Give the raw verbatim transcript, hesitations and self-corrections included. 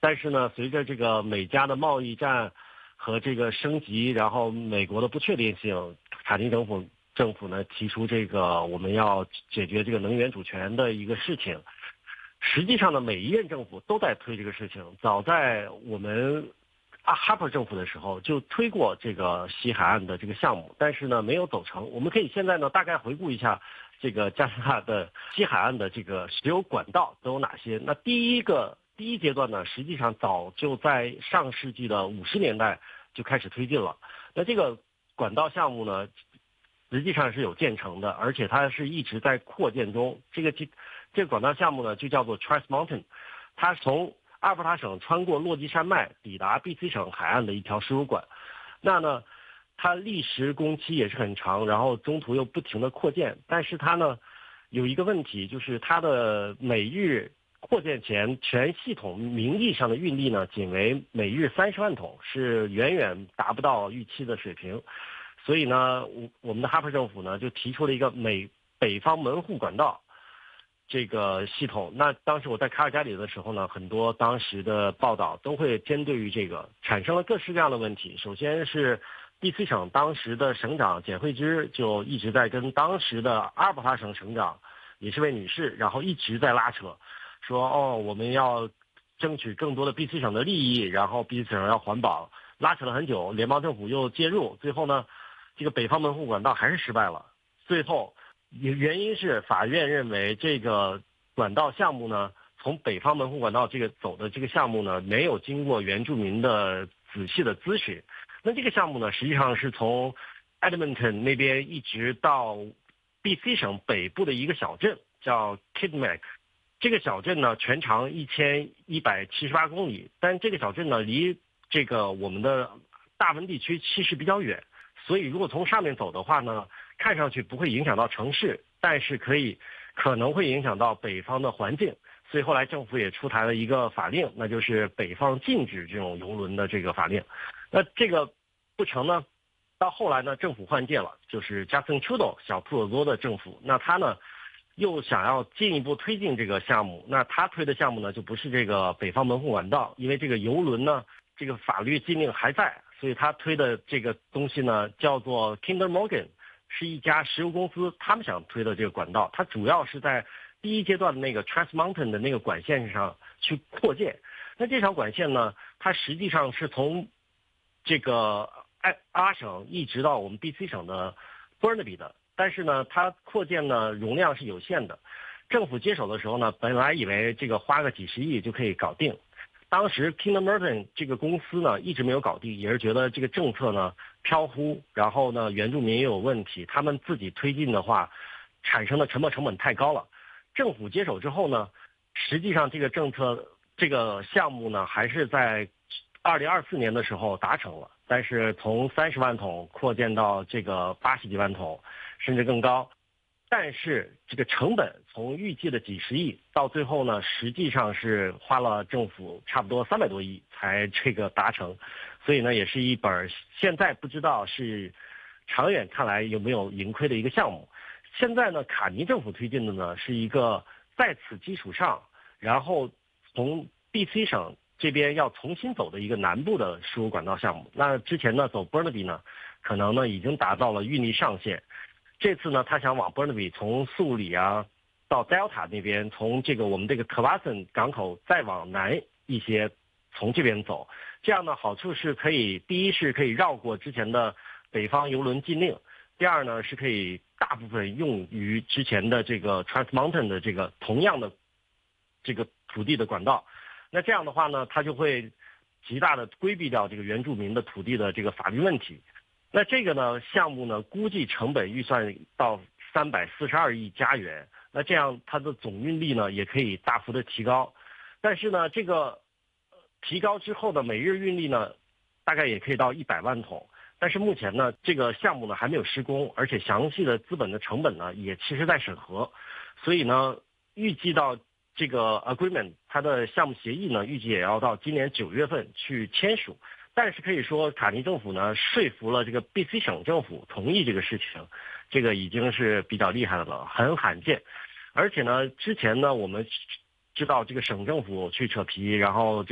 但是呢，随着这个美加的贸易战和这个升级，然后美国的不确定性，卡尼政府政府呢提出这个我们要解决这个能源主权的一个事情。实际上呢，每一任政府都在推这个事情。早在我们啊哈珀政府的时候就推过这个西海岸的这个项目，但是呢没有走成。我们可以现在呢大概回顾一下这个加拿大的西海岸的这个石油管道都有哪些。那第一个第一阶段呢，实际上早就在上世纪的五十年代就开始推进了。那这个管道项目呢，实际上是有建成的，而且它是一直在扩建中。这个这这个管道项目呢，就叫做 Trans Mountain， 它从阿尔伯塔省穿过落基山脉抵达 B C 省海岸的一条输油管。那呢，它历时工期也是很长，然后中途又不停的扩建。但是它呢有一个问题，就是它的每日扩建前全系统名义上的运力呢，仅为每日三十万桶，是远远达不到预期的水平。所以呢，我我们的哈珀政府呢就提出了一个美北方门户管道这个系统。那当时我在卡尔加里的时候呢，很多当时的报道都会针对于这个产生了各式各样的问题。首先是 B C 省当时的省长简惠芝就一直在跟当时的阿尔伯塔省省长，也是位女士，然后一直在拉扯，说哦我们要争取更多的 B C 省的利益，然后 B C 省要环保，拉扯了很久，联邦政府又介入，最后呢这个北方门户管道还是失败了。最后原因是法院认为这个管道项目呢，从北方门户管道这个走的这个项目呢，没有经过原住民的仔细的咨询。那这个项目呢，实际上是从 Edmonton 那边一直到 B C 省北部的一个小镇叫 Kitimat。这个小镇呢，全长一千一百七十八公里，但这个小镇呢，离这个我们的大温地区其实比较远，所以如果从上面走的话呢，看上去不会影响到城市，但是可以可能会影响到北方的环境。所以后来政府也出台了一个法令，那就是北方禁止这种邮轮的这个法令。那这个不成呢，到后来呢，政府换届了，就是 Justin Trudeau 小兔耳朵的政府。那他呢又想要进一步推进这个项目，那他推的项目呢就不是这个北方门户管道，因为这个邮轮呢这个法律禁令还在，所以他推的这个东西呢叫做 Kinder Morgan， 是一家石油公司，他们想推的这个管道，它主要是在第一阶段的那个 Trans Mountain 的那个管线上去扩建。那这条管线呢，它实际上是从这个阿阿省一直到我们 B C 省的 Burnaby 的，但是呢，它扩建呢容量是有限的。政府接手的时候呢，本来以为这个花个几十亿就可以搞定。当时 Kinder Morgan 这个公司呢一直没有搞定，也是觉得这个政策呢飘忽，然后呢原住民也有问题，他们自己推进的话，产生的沉没成本太高了。政府接手之后呢，实际上这个政策这个项目呢还是在二零二四年的时候达成了，但是从三十万桶扩建到这个八十几万桶，甚至更高。但是这个成本从预计的几十亿到最后呢，实际上是花了政府差不多三百多亿才这个达成，所以呢也是一本现在不知道是长远看来有没有盈亏的一个项目。现在呢卡尼政府推进的呢是一个在此基础上，然后从 B C 省这边要重新走的一个南部的输油管道项目。那之前呢走 Burnaby 呢可能呢已经达到了运力上限，这次呢他想往 Burnaby 从素里啊到 Delta 那边，从这个我们这个 Kawasan 港口再往南一些，从这边走。这样呢好处是可以，第一是可以绕过之前的北方邮轮禁令，第二呢是可以大部分用于之前的这个 Trans Mountain 的这个同样的这个土地的管道。那这样的话呢，它就会极大的规避掉这个原住民的土地的这个法律问题。那这个呢项目呢估计成本预算到三百四十二亿加元，那这样它的总运力呢也可以大幅的提高。但是呢这个提高之后的每日运力呢大概也可以到一百万桶。但是目前呢这个项目呢还没有施工，而且详细的资本的成本呢也其实在审核，所以呢预计到这个 agreement 它的项目协议呢预计也要到今年九月份去签署。但是可以说卡尼政府呢说服了这个 B C 省政府同意这个事情，这个已经是比较厉害的了，很罕见。而且呢之前呢我们知道这个省政府去扯皮，然后